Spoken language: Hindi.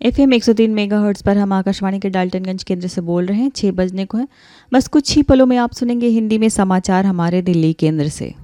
FM 103 मेगाहर्ट्ज़ पर हम आकाशवाणी के डाल्टनगंज केंद्र से बोल रहे हैं। 6 बजने को है। बस कुछ ही पलों में आप सुनेंगे हिंदी में समाचार हमारे दिल्ली केंद्र से।